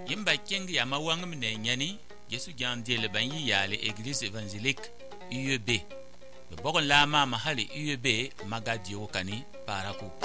Yimba king ya mawangam ne nyani Yesu gande le ban yi yale église évangélique UEB. Le bogon la ma mahali UEB magadio kani paraku.